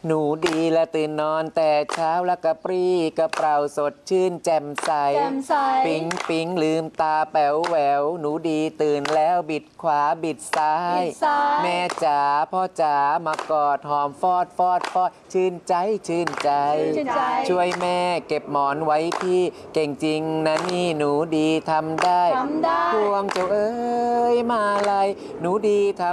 หนูดีละตื่นนอนแต่เช้าแล้วกระปรี้กระเปร่าสดชื่นแจ่มใสปิ๊งปิ๊งลืมตาแป๋วแหววหนูดีตื่นแล้วบิดขวาบิดซ้ายแม่จ๋าพ่อจ๋ามากอดหอมฟอดฟอดฟอดชื่นใจชื่นใจช่วยแม่เก็บหมอนไว้พี่เก่งจริงนะนี่หนูดีทำได้พวงเจ้าเอ้ยมาลัยหนูดีท